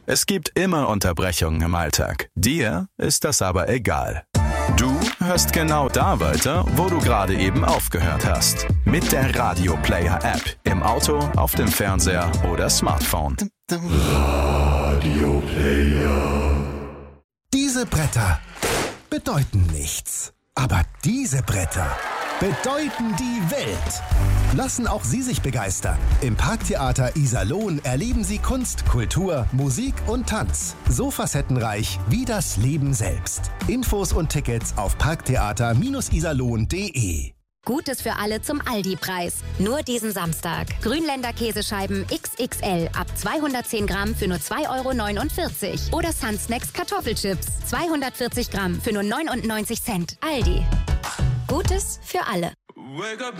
Es gibt immer Unterbrechungen im Alltag. Dir ist das aber egal. Du hörst genau da weiter, wo du gerade eben aufgehört hast. Mit der Radio Player App. Im Auto, auf dem Fernseher oder Smartphone. Radio Player. Diese Bretter bedeuten nichts. Aber diese Bretter bedeuten die Welt. Lassen auch Sie sich begeistern. Im Parktheater Iserlohn erleben Sie Kunst, Kultur, Musik und Tanz. So facettenreich wie das Leben selbst. Infos und Tickets auf parktheater-iserlohn.de. Gutes für alle zum Aldi-Preis. Nur diesen Samstag. Grünländer Käsescheiben XXL ab 210 Gramm für nur 2,49 € Oder Sunsnacks Kartoffelchips 240 Gramm für nur 99 Cent. Aldi. Gutes für alle.